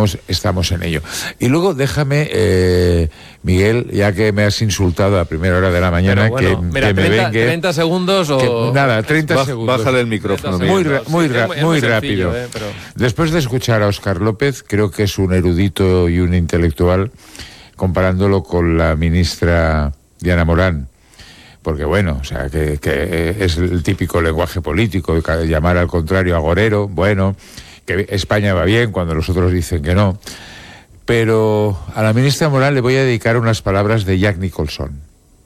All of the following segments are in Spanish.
estamos en ello. Y luego déjame, Miguel, ya que me has insultado a primera hora de la mañana, bueno, que mira, me vengue... 30 segundos o... Nada, 30 segundos. Bájale el micrófono. Muy rápido. Pero... Después de escuchar a Óscar López, creo que es un erudito y un intelectual, comparándolo con la ministra Diana Morán. Porque bueno, o sea, que es el típico lenguaje político, llamar al contrario agorero, bueno, que España va bien cuando los otros dicen que no. Pero a la ministra Morán le voy a dedicar unas palabras de Jack Nicholson,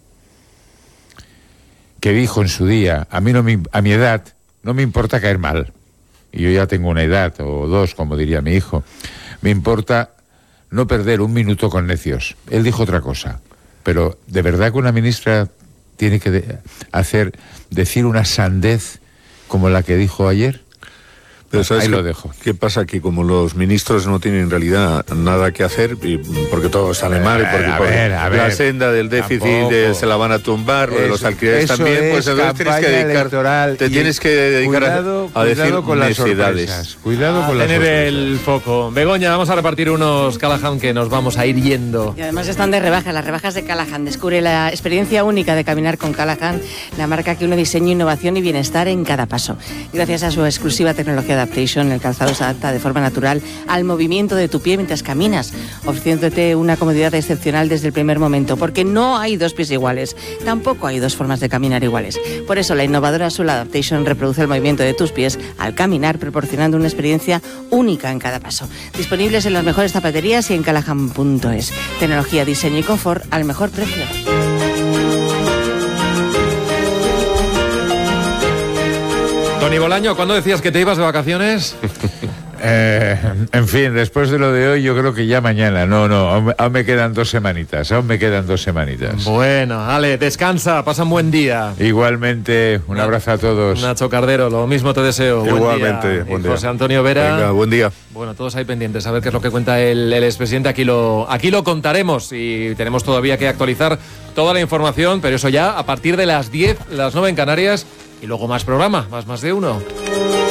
que dijo en su día: a mi edad no me importa caer mal, y yo ya tengo una edad, o dos, como diría mi hijo, me importa no perder un minuto con necios. Él dijo otra cosa, pero ¿de verdad que una ministra tiene que decir una sandez como la que dijo ayer? Pero ¿sabes ahí lo dejo. ¿Qué pasa? Que como los ministros no tienen en realidad nada que hacer, porque todo sale mal, y porque la senda del déficit se la van a tumbar, lo de los alquileres también, pues te tienes que dedicar a decir necesidades. Cuidado con las tener sorpresas. El foco. Begoña, vamos a repartir unos Callahan que nos vamos a ir yendo. Y además están de rebaja, las rebajas de Callahan. Descubre la experiencia única de caminar con Callahan, la marca que une diseño, innovación y bienestar en cada paso. Gracias a su exclusiva tecnología Adaptation, el calzado se adapta de forma natural al movimiento de tu pie mientras caminas, ofreciéndote una comodidad excepcional desde el primer momento, porque no hay dos pies iguales, tampoco hay dos formas de caminar iguales. Por eso la innovadora Sole Adaptation reproduce el movimiento de tus pies al caminar, proporcionando una experiencia única en cada paso. Disponibles en las mejores zapaterías y en callahan.es. Tecnología, diseño y confort al mejor precio. Tony Bolaño, ¿cuándo decías que te ibas de vacaciones? En fin, después de lo de hoy, yo creo que ya mañana. No, aún me quedan 2 semanitas. Bueno, Ale, descansa, pasa un buen día. Igualmente, un abrazo a todos. Nacho Cardero, lo mismo te deseo. Igualmente, buen día. José Antonio Vera. Venga, buen día. Bueno, todos ahí pendientes a ver qué es lo que cuenta el expresidente. Aquí lo contaremos y tenemos todavía que actualizar toda la información, pero eso ya a partir de las 10, las 9 en Canarias, y luego más programa, más de uno.